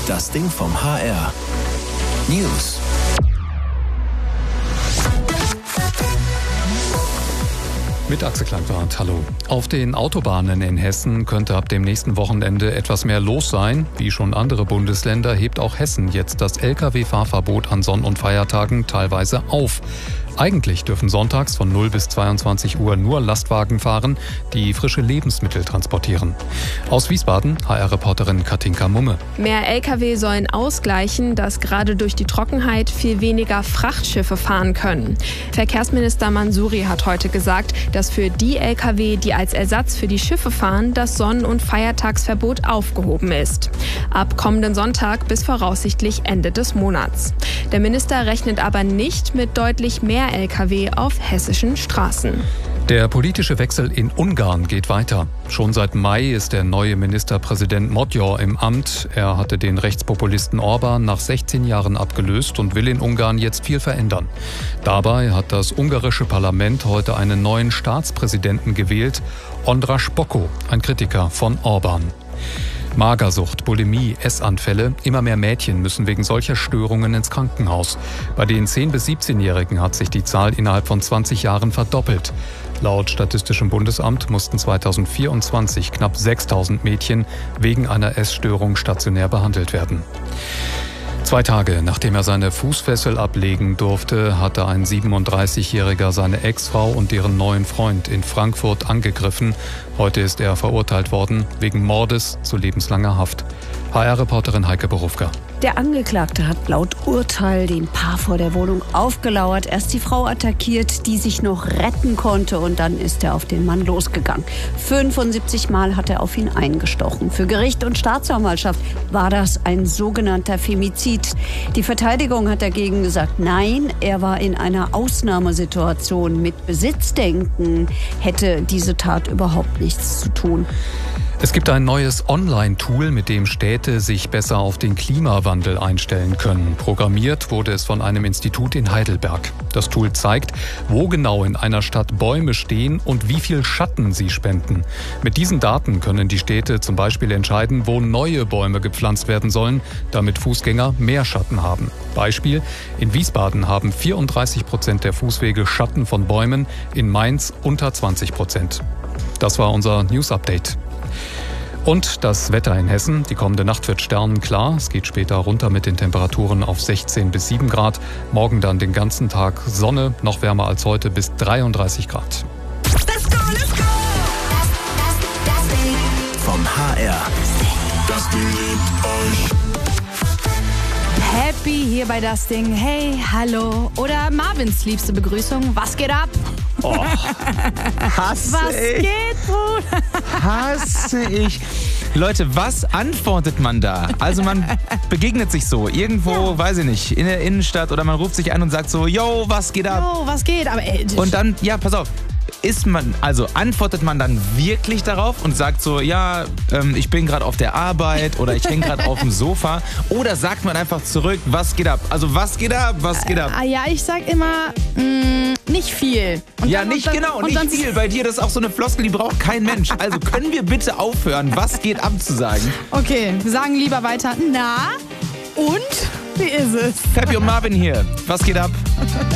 Das Ding vom HR. News. Mit Axel Kleinwart, hallo. Auf den Autobahnen in Hessen könnte ab dem nächsten Wochenende etwas mehr los sein. Wie schon andere Bundesländer hebt auch Hessen jetzt das Lkw-Fahrverbot an Sonn- und Feiertagen teilweise auf. Eigentlich dürfen sonntags von 0 bis 22 Uhr nur Lastwagen fahren, die frische Lebensmittel transportieren. Aus Wiesbaden, HR-Reporterin Katinka Mumme. Mehr Lkw sollen ausgleichen, dass gerade durch die Trockenheit viel weniger Frachtschiffe fahren können. Verkehrsminister Mansouri hat heute gesagt, dass für die Lkw, die als Ersatz für die Schiffe fahren, das Sonn- und Feiertagsverbot aufgehoben ist. Ab kommenden Sonntag bis voraussichtlich Ende des Monats. Der Minister rechnet aber nicht mit deutlich mehr Lkw auf hessischen Straßen. Der politische Wechsel in Ungarn geht weiter. Schon seit Mai ist der neue Ministerpräsident Magyar im Amt. Er hatte den Rechtspopulisten Orbán nach 16 Jahren abgelöst und will in Ungarn jetzt viel verändern. Dabei hat das ungarische Parlament heute einen neuen Staatspräsidenten gewählt, András Bokko, ein Kritiker von Orbán. Magersucht, Bulimie, Essanfälle. Immer mehr Mädchen müssen wegen solcher Störungen ins Krankenhaus. Bei den 10- bis 17-Jährigen hat sich die Zahl innerhalb von 20 Jahren verdoppelt. Laut Statistischem Bundesamt mussten 2024 knapp 6.000 Mädchen wegen einer Essstörung stationär behandelt werden. 2 Tage nachdem er seine Fußfessel ablegen durfte, hatte ein 37-Jähriger seine Ex-Frau und deren neuen Freund in Frankfurt angegriffen. Heute ist er verurteilt worden wegen Mordes zu lebenslanger Haft. HR-Reporterin Heike Berufka. Der Angeklagte hat laut Urteil den Paar vor der Wohnung aufgelauert, erst die Frau attackiert, die sich noch retten konnte, und dann ist er auf den Mann losgegangen. 75 Mal hat er auf ihn eingestochen. Für Gericht und Staatsanwaltschaft war das ein sogenannter Femizid. Die Verteidigung hat dagegen gesagt, nein, er war in einer Ausnahmesituation. Mit Besitzdenken hätte diese Tat überhaupt nichts zu tun. Es gibt ein neues Online-Tool, mit dem Städte sich besser auf den Klimawandel einstellen können. Programmiert wurde es von einem Institut in Heidelberg. Das Tool zeigt, wo genau in einer Stadt Bäume stehen und wie viel Schatten sie spenden. Mit diesen Daten können die Städte zum Beispiel entscheiden, wo neue Bäume gepflanzt werden sollen, damit Fußgänger mehr Schatten haben. Beispiel: In Wiesbaden haben 34% der Fußwege Schatten von Bäumen, in Mainz unter 20%. Das war unser News-Update. Und das Wetter in Hessen. Die kommende Nacht wird sternenklar. Es geht später runter mit den Temperaturen auf 16 bis 7 Grad. Morgen dann den ganzen Tag Sonne, noch wärmer als heute, bis 33 Grad. Let's go, let's go! Das Ding vom HR. Das Ding liebt euch. Happy hier bei Das Ding. Hey, hallo. Oder Marvins liebste Begrüßung. Was geht ab? Oh, hasse Was ich. geht, Bruder? Hasse ich. Leute, was antwortet man da? Also man begegnet sich so irgendwo, weiß ich nicht, in der Innenstadt, oder man ruft sich an und sagt so, yo, was geht ab? Oh, was geht? Aber Und dann, ja, pass auf. Antwortet man dann wirklich darauf und sagt so, ja, ich bin gerade auf der Arbeit oder ich hänge gerade auf dem Sofa, oder sagt man einfach zurück, was geht ab? Also was geht ab, was geht ab? ja, ich sag immer, nicht viel. Und Ja, dann- nicht und dann- genau, und nicht dann- viel. Bei dir, das ist auch so eine Floskel, die braucht kein Mensch. Also können wir bitte aufhören, was geht ab zu sagen? Okay, wir sagen lieber weiter. Na, und? Wie ist es? Peppy und Marvin hier. Was geht ab?